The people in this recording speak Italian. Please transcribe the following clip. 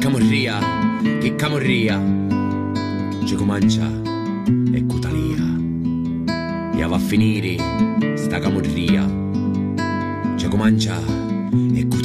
camorria, ci comincia e cutalia, e va a finire sta camorria, ci comincia e cutalia.